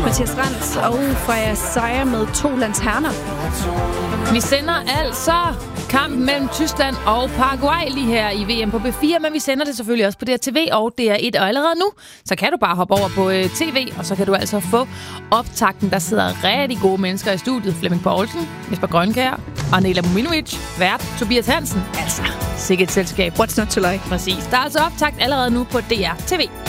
Mathias Rands og Freja Sejer med 2 lanterner. Vi sender altså kampen mellem Tyskland og Paraguay lige her i VM på B4, men vi sender det selvfølgelig også på DRTV og DR1, og allerede nu, så kan du bare hoppe over på TV, og så kan du altså få optakten. Der sidder rigtig gode mennesker i studiet. Flemming Poulsen, Jesper Grønkjær, Arnela Muminovic, vært Tobias Hansen. Altså, sikkert et selskab. What's not to like? Præcis. Der er altså optakt allerede nu på DRTV.